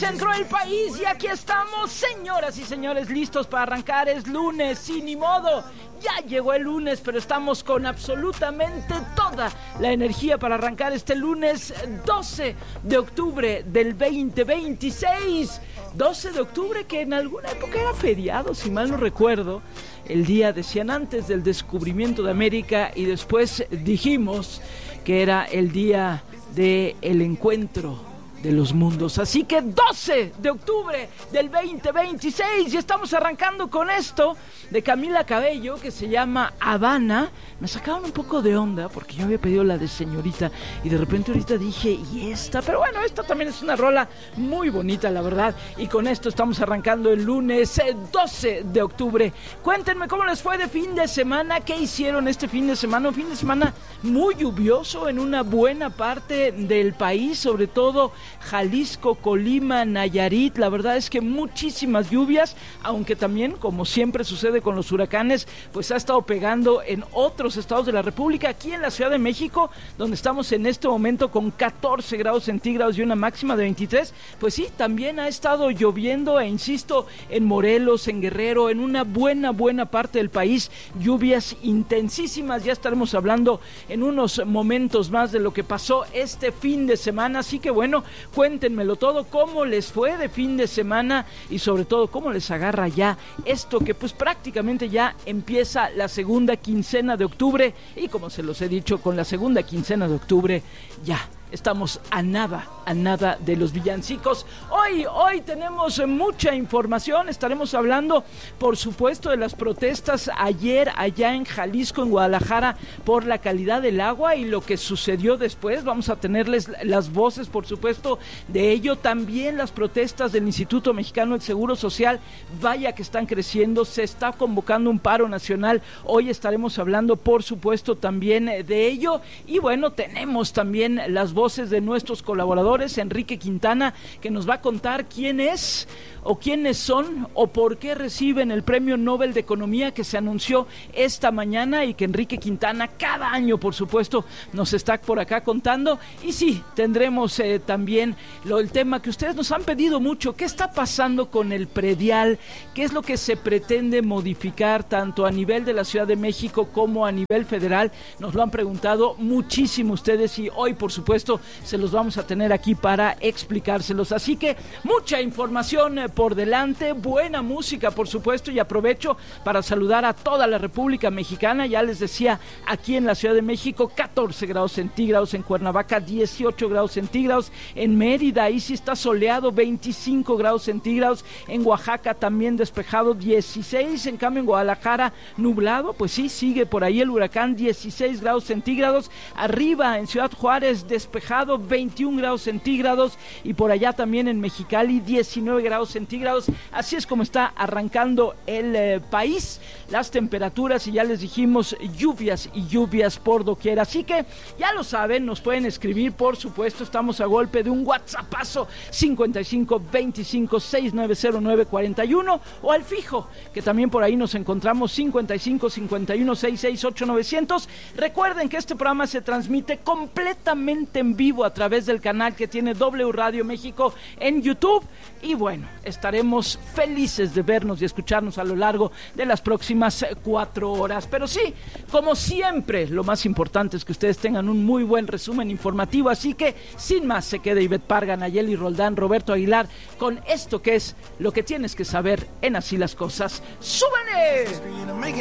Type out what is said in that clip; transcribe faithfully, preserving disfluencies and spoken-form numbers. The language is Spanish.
Centro del país, y aquí estamos, señoras y señores, listos para arrancar. Es lunes, sí, ni modo, ya llegó el lunes, pero estamos con absolutamente toda la energía para arrancar este lunes doce de octubre del veinte veintiséis. doce de octubre, que en alguna época era feriado, si mal no recuerdo. El día, decían, antes del descubrimiento de América, y después dijimos que era el día del encuentro de los mundos. Así que doce de octubre del veinte veintiséis, y estamos arrancando con esto de Camila Cabello, que se llama Habana. Me sacaron un poco de onda porque yo había pedido la de Señorita y de repente ahorita dije, ¿y esta? Pero bueno, esta también es una rola muy bonita, la verdad. Y con esto estamos arrancando el lunes doce de octubre. Cuéntenme cómo les fue de fin de semana, qué hicieron este fin de semana. Un fin de semana muy lluvioso en una buena parte del país, sobre todo Jalisco, Colima, Nayarit. La verdad es que muchísimas lluvias, aunque también, como siempre sucede con los huracanes, pues ha estado pegando en otros estados de la República. Aquí en la Ciudad de México, donde estamos en este momento con catorce grados centígrados y una máxima de veintitrés, pues sí, también ha estado lloviendo, e insisto, en Morelos, en Guerrero, en una buena, buena parte del país, lluvias intensísimas. Ya estaremos hablando en unos momentos más de lo que pasó este fin de semana, así que bueno, cuéntenmelo todo, cómo les fue de fin de semana y sobre todo cómo les agarra ya esto que pues prácticamente ya empieza la segunda quincena de octubre, y como se los he dicho, con la segunda quincena de octubre ya estamos a nada, a nada de los villancicos. Hoy, hoy tenemos mucha información. Estaremos hablando, por supuesto, de las protestas ayer allá en Jalisco, en Guadalajara, por la calidad del agua y lo que sucedió después. Vamos a tenerles las voces, por supuesto, de ello. También las protestas del Instituto Mexicano del Seguro Social, vaya que están creciendo. Se está convocando un paro nacional. Hoy estaremos hablando, por supuesto, también de ello. Y bueno, tenemos también las voces voces de nuestros colaboradores. Enrique Quintana, que nos va a contar quién es o quiénes son o por qué reciben el Premio Nobel de Economía que se anunció esta mañana, y que Enrique Quintana cada año, por supuesto, nos está por acá contando. Y sí, tendremos eh, también lo, el tema que ustedes nos han pedido mucho: ¿qué está pasando con el predial? ¿Qué es lo que se pretende modificar tanto a nivel de la Ciudad de México como a nivel federal? Nos lo han preguntado muchísimo ustedes, y hoy, por supuesto, se los vamos a tener aquí para explicárselos. Así que mucha información eh, por delante, buena música, por supuesto, y aprovecho para saludar a toda la República Mexicana. Ya les decía, aquí en la Ciudad de México, catorce grados centígrados, en Cuernavaca dieciocho grados centígrados, en Mérida, ahí sí está soleado, veinticinco grados centígrados, en Oaxaca también despejado, dieciséis, en cambio en Guadalajara nublado, pues sí, sigue por ahí el huracán, dieciséis grados centígrados, arriba en Ciudad Juárez despejado, veintiún grados centígrados, y por allá también en Mexicali diecinueve grados centígrados. Así es como está arrancando el eh, país, las temperaturas, y ya les dijimos, lluvias y lluvias por doquier. Así que ya lo saben, nos pueden escribir, por supuesto, estamos a golpe de un WhatsAppazo cincuenta y cinco veinticinco sesenta y nueve cero nueve cuarenta y uno, o al fijo, que también por ahí nos encontramos, cincuenta y cinco cincuenta y uno sesenta y seis ocho novecientos. Recuerden que este programa se transmite completamente en vivo a través del canal que tiene W Radio México en YouTube, y bueno, estaremos felices de vernos y escucharnos a lo largo de las próximas cuatro horas. Pero sí, como siempre, lo más importante es que ustedes tengan un muy buen resumen informativo. Así que, sin más, se queda Ivette Parga, Nayeli Roldán, Roberto Aguilar, con esto que es lo que tienes que saber en Así las Cosas. ¡Súbale!